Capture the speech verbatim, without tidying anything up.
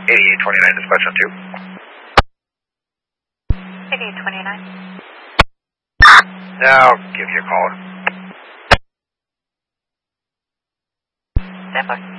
eighty-eight twenty-nine, dispatch on two. eighty-eight twenty-nine. Now, give you a call. Stand by.